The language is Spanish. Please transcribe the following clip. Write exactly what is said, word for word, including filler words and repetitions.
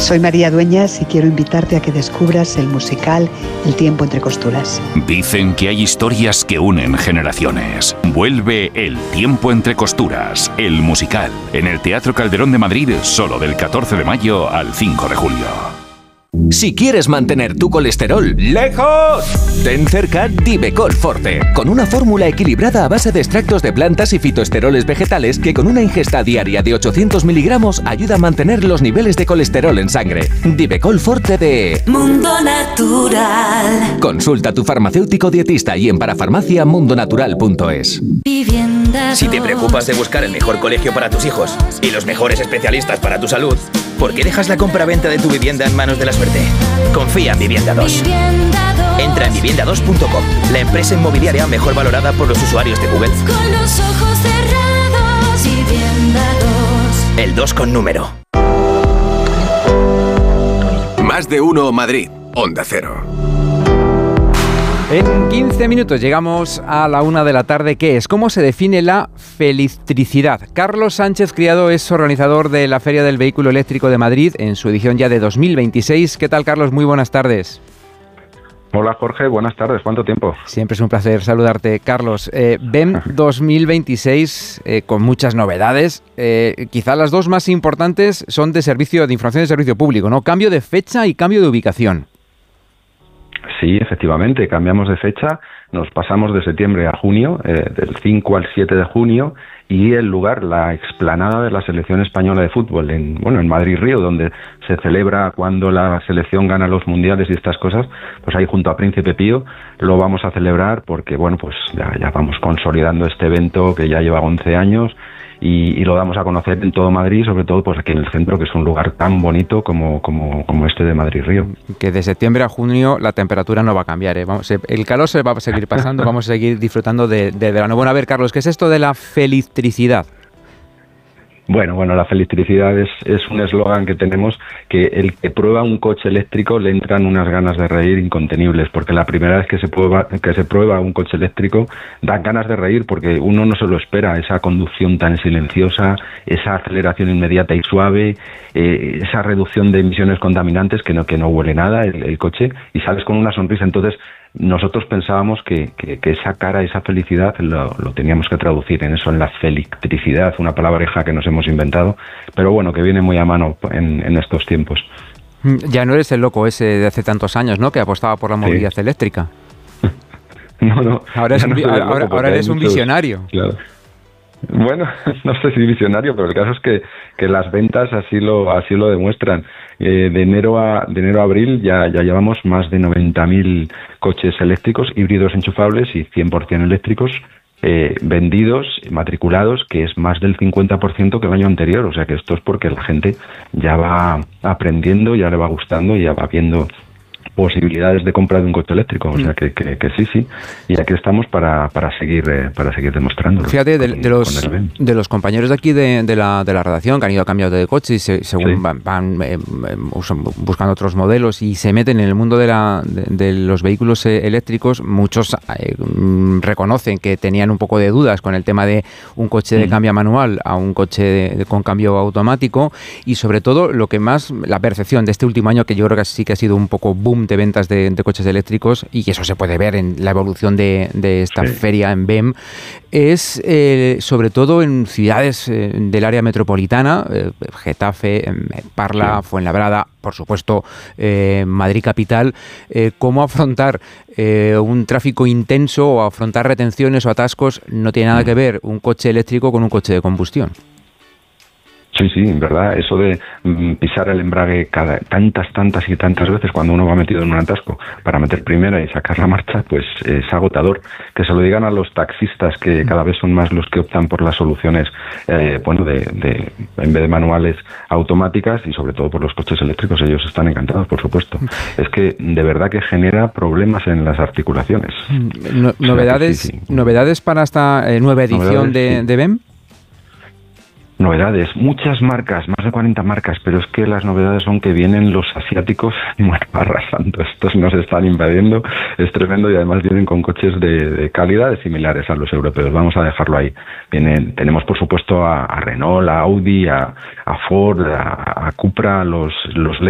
Soy María Dueñas y quiero invitarte a que descubras el musical El tiempo entre costuras. Dicen que hay historias que unen generaciones. Vuelve El tiempo entre costuras, el musical, en el Teatro Calderón de Madrid, solo del catorce de mayo al cinco de julio. Si quieres mantener tu colesterol lejos, ten cerca Divecol Forte, con una fórmula equilibrada a base de extractos de plantas y fitoesteroles vegetales que con una ingesta diaria de ochocientos miligramos ayuda a mantener los niveles de colesterol en sangre. Divecol Forte de Mundo Natural. Consulta a tu farmacéutico dietista y en parafarmacia mundonatural punto es. Si te preocupas de buscar el mejor colegio para tus hijos y los mejores especialistas para tu salud, ¿por qué dejas la compra-venta de tu vivienda en manos de la suerte? Confía en Vivienda dos. Entra en vivienda dos punto com, la empresa inmobiliaria mejor valorada por los usuarios de Google. Con los ojos cerrados, Vivienda dos. El dos con número. Más de uno Madrid, Onda Cero. En quince minutos llegamos a la una de la tarde. ¿Qué es? ¿Cómo se define la felicidad? Carlos Sánchez Criado es organizador de la Feria del Vehículo Eléctrico de Madrid en su edición ya de dos mil veintiséis. ¿Qué tal, Carlos? Muy buenas tardes. Hola, Jorge. Buenas tardes. ¿Cuánto tiempo? Siempre es un placer saludarte, Carlos. Eh, V E M dos mil veintiséis eh, con muchas novedades. Eh, quizá las dos más importantes son de servicio de información de servicio público, ¿no? Cambio de fecha y cambio de ubicación. Sí, efectivamente, cambiamos de fecha, nos pasamos de septiembre a junio, eh, del cinco al siete de junio, y el lugar, la explanada de la selección española de fútbol, en bueno en Madrid-Río, donde se celebra cuando la selección gana los mundiales y estas cosas, pues ahí junto a Príncipe Pío lo vamos a celebrar porque, bueno, pues ya, ya vamos consolidando este evento que ya lleva once años, Y, y lo damos a conocer en todo Madrid, sobre todo pues aquí en el centro, que es un lugar tan bonito como, como, como este de Madrid-Río. Que de septiembre a junio la temperatura no va a cambiar, ¿eh? Vamos, el calor se va a seguir pasando, vamos a seguir disfrutando de, de verano. Bueno, a ver, Carlos, ¿qué es esto de la felicidad? Bueno, bueno, la felicidad es, es un eslogan que tenemos, que el que prueba un coche eléctrico le entran unas ganas de reír incontenibles, porque la primera vez que se prueba, que se prueba un coche eléctrico dan ganas de reír porque uno no se lo espera, esa conducción tan silenciosa, esa aceleración inmediata y suave, eh, esa reducción de emisiones contaminantes que no, que no huele nada el, el coche, y sales con una sonrisa. Entonces nosotros pensábamos que, que, que esa cara, esa felicidad lo, lo teníamos que traducir en eso, en la felicidad, una palabreja que nos hemos inventado, pero bueno, que viene muy a mano en, en estos tiempos. Ya no eres el loco ese de hace tantos años, ¿no?, que apostaba por la movilidad sí. eléctrica. No, no. Ahora, es un, no ahora, ahora eres un muchos, visionario. Claro. Bueno, no sé si visionario, pero el caso es que, que las ventas así lo así lo demuestran. Eh, de enero a de enero a abril ya ya llevamos más de noventa mil coches eléctricos, híbridos enchufables y cien por ciento eléctricos eh, vendidos, matriculados, que es más del cincuenta por ciento que el año anterior. O sea que esto es porque la gente ya va aprendiendo, ya le va gustando y ya va viendo posibilidades de compra de un coche eléctrico, o sea que, que, que sí, sí, y aquí estamos para, para seguir eh, para seguir demostrándolo. Fíjate, de, de los de los compañeros de aquí de, de, la, de la redacción que han ido cambiando de coche y se, según sí. van, van eh, buscando otros modelos y se meten en el mundo de, la, de, de los vehículos eh, eléctricos, muchos eh, reconocen que tenían un poco de dudas con el tema de un coche de mm. cambio manual a un coche de, de, con cambio automático, y sobre todo lo que más, la percepción de este último año, que yo creo que sí que ha sido un poco boom de ventas de, de coches eléctricos, y eso se puede ver en la evolución de, de esta sí. feria en V E M, es eh, sobre todo en ciudades eh, del área metropolitana, eh, Getafe, eh, Parla, sí. Fuenlabrada, por supuesto eh, Madrid capital, eh, cómo afrontar eh, un tráfico intenso o afrontar retenciones o atascos. No tiene nada que ver un coche eléctrico con un coche de combustión. Sí, sí, en verdad, eso de mm, pisar el embrague cada, tantas, tantas y tantas veces cuando uno va metido en un atasco para meter primera y sacar la marcha, pues es agotador. Que se lo digan a los taxistas, que cada vez son más los que optan por las soluciones, eh, bueno, de, de en vez de manuales, automáticas, y sobre todo por los coches eléctricos. Ellos están encantados, por supuesto. Es que de verdad que genera problemas en las articulaciones. No, novedades, o sea, sí, sí. novedades para esta eh, nueva edición de, sí. de V E M. Novedades, muchas marcas, más de cuarenta marcas, pero es que las novedades son que vienen los asiáticos arrasando. Estos nos están invadiendo, es tremendo, y además vienen con coches de, de calidades similares a los europeos. Vamos a dejarlo ahí. Vienen, tenemos por supuesto a, a Renault, a Audi, a, a Ford, a, a Cupra, los, los